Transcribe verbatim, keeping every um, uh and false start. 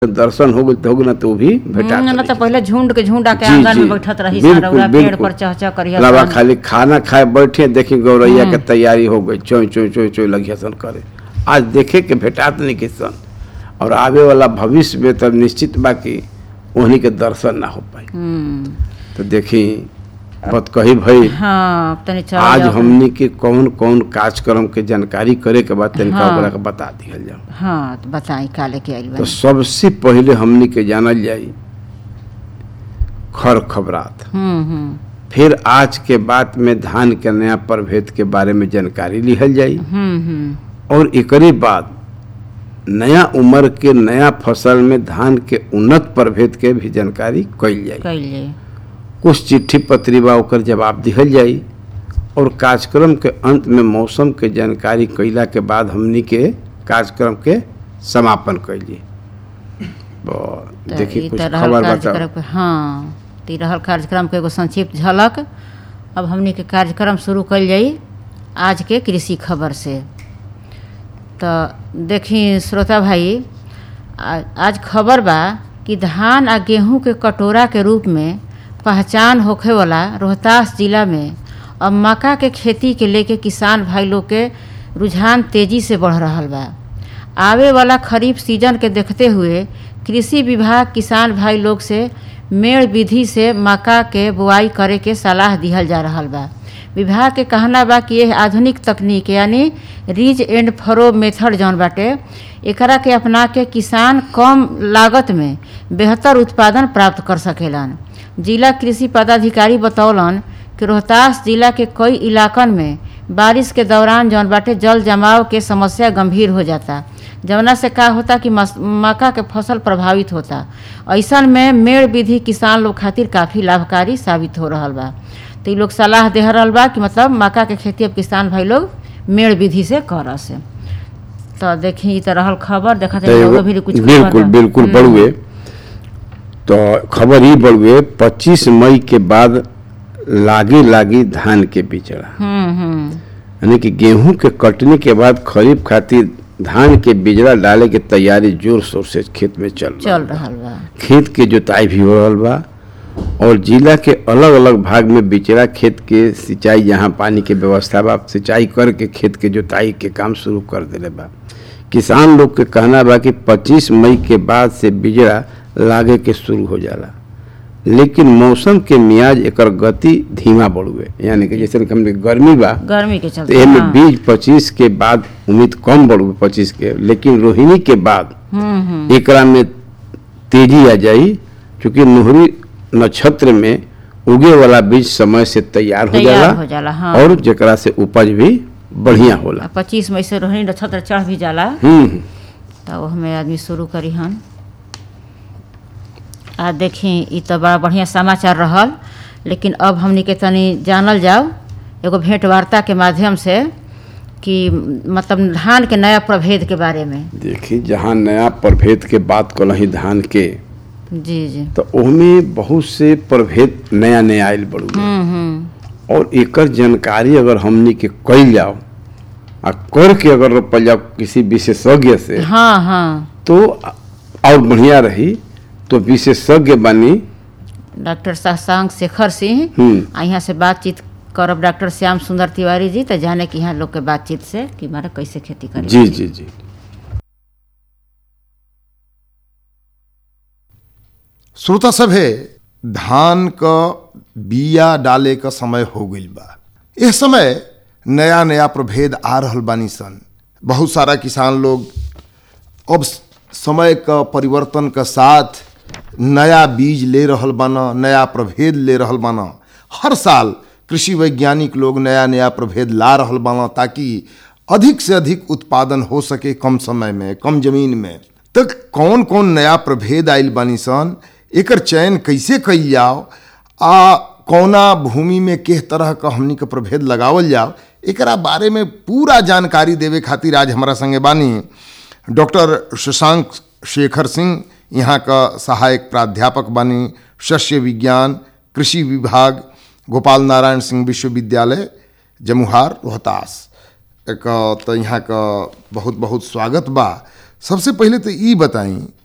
दर्शन हो गई तो हो ना तो भी भेटा ना तो पहले झुंड के झुंड आके जी, आंगन जी, में बैठत रही बिल्कुल, सारा पेड़ बिल्कुल। पर चह चह करिया लवा सन। खाली खाना खाए बैठे देखी गौरैया के तैयारी हो गई चोई चोई चोई चोई लगिया सन करे। आज देखे के भेटात नहीं के सन और आवे वाला भविष्य में तब निश्चित बा कि उन्हीं के दर्शन ना हो पाई। हम्म, तो देखी बत कही भाई हाँ तनी चल आज जाओ। हमनी के कौन कौन कार्यक्रम के जानकारी करे के बाद तनिका हाँ। ओकरा के बता दिहल जाओ। हाँ तो बताई काले के आइल तो बा। सबसे पहले हमनी के जानल जाई खर खबरात, हम्म हम्म फिर आज के बात में धान के नया प्रभेद के बारे में जानकारी लिहल जाई हम्म हम्म और एकरे बाद नया उम्र के नया फसल में धान के उन्नत प्रभेद के भी जानकारी कइल जाई। कइल जाई। कुछ चिट्ठी पत्री बा ओकर जवाब दिहल जाई और कार्यक्रम के अंत में मौसम के जानकारी कइला के बाद हमनी के कार्यक्रम के समापन कइली। तो देखी ई कुछ तो रहल खबर कार्यक्रम बताओ। के- हाँ तो ई रहल कार्यक्रम के एगो संक्षिप्त झलक। अब हमनी के कार्यक्रम शुरू कइल जाई आज के कृषि खबर से। तो देखी श्रोता भाई, आ- आज खबर बा कि धान आ गेहूं के कटोरा के रूप में पहचान होखे वाला रोहतास जिला में अब मक्का के खेती के लेके किसान भाई लोग के रुझान तेजी से बढ़ रहल बा। आवे वाला खरीफ सीजन के देखते हुए कृषि विभाग किसान भाई लोग से मेड़ विधि से मक्का के बुआई करे के सलाह दिहल जा रहल बा। विभाग के कहना बा कि यह आधुनिक तकनीक यानी रीज एंड फरो मेथड जौन बाटे एकरा के अपना के किसान कम लागत में बेहतर उत्पादन प्राप्त कर सकेलन। जिला कृषि पदाधिकारी बतौलन कि रोहतास जिला के कई इलाकन में बारिश के दौरान जौन बाटे जल जमाव के समस्या गंभीर हो जाता, जवना से का होता कि मस- मक्का के फसल प्रभावित होता। ऐसन में मेड़ विधि किसान लोग खातिर काफ़ी लाभकारी साबित हो रहल बा। तो ये लोग सलाह दे रहल बा कि मतलब मक्का के खेती अब किसान भाई लोग मेड़ विधि से कर से। तो देखी तो रहल खबर देखा तो एगो- भी कुछ खबर बिल्कुल बा। बिल्कुल हम्म, बड़ुए तो खबर ही बड़ुए पच्चीस मई के बाद लागी लागी धान के बिचड़ा हम्म हम्म यानी कि गेहूं के कटने के बाद खरीफ खातिर धान के बिजड़ा डाले के तैयारी जोर शोर से खेत में चल चल रहल बा। रहल बा। खेत के जुताई भी हो रहल बा और जिला के अलग अलग भाग में बिचड़ा खेत के सिंचाई जहाँ पानी के व्यवस्था बा सिंचाई करके खेत के जुताई के काम शुरू कर देले बा। किसान लोग के कहना बा कि पच्चीस मई के बाद से बिजड़ा लागे के शुरू हो जाला, लेकिन मौसम के मियाज एकर गति धीमा बढ़ुए यानी कि जैसे कि हमने गर्मी बा गर्मी के तो चलते एमे हाँ। बीज पच्चीस के बाद उम्मीद कम बढ़ुए पच्चीस के, लेकिन रोहिणी के बाद हम्म हम्म एकरा में तेजी आ जाई क्योंकि मोहरी नक्षत्र में उगे वाला बीज समय से तैयार हो तैयार जाला हो जाला, हाँ। और जेकरा से उपज भी बढ़िया होला। पच्चीस मई से रोहिणी नक्षत्र चढ़ भी जाला हम्म तो हमें आदमी शुरू करी हन। आ देखी ई तो बड़ा बढ़िया समाचार रहल, लेकिन अब हमनी के तनी जानल जाओ एगो भेंट वार्ता के माध्यम से कि मतलब धान के नया प्रभेद के बारे में। देखी जहाँ नया प्रभेद के बात कलही धान के जी जी तो ओहमे बहुत से प्रभेद नया नया आयल बड़ू हम्म हम्म और एकर जानकारी अगर हमनी के कइल जाओ आ करके अगर रोपल जाओ किसी विशेषज्ञ से हाँ हाँ तो और बढ़िया रही। तो विशेषज्ञ बनी डॉक्टर शशांक शेखर सिंह हम्म आ यहाँ से बातचीत करब डॉक्टर श्याम सुंदर तिवारी जी तो जाने कि यहाँ लोग के बातचीत से कि मारे कैसे खेती करें। जी जी जी श्रोता सभे धान क बिया डाले क समय हो गईल बा। यह समय नया नया प्रभेद आ रहल बानी सन। बहुत सारा किसान लोग अब समय क परिवर्तन क साथ नया बीज ले रहल बाना, नया प्रभेद ले रहल बाना। हर साल कृषि वैज्ञानिक लोग नया नया प्रभेद ला रहल बाना ताकि अधिक से अधिक उत्पादन हो सके कम समय में कम जमीन में। तो कौन कौन नया प्रभेद आइल बानी सन, एकर चयन कैसे कइल जाओ आ कौना भूमि में किस तरह का हमनी के प्रभेद लगावल जाओ, एकरा बारे में पूरा जानकारी देवे खातिर आज हमारा संगे बानी डॉक्टर शशांक शेखर सिंह, यहाँ का सहायक प्राध्यापक बानी शस्य विज्ञान कृषि विभाग गोपाल नारायण सिंह विश्वविद्यालय जमुहार रोहतास। एक तो यहाँ का बहुत बहुत स्वागत बा। सबसे पहले तो ई बताई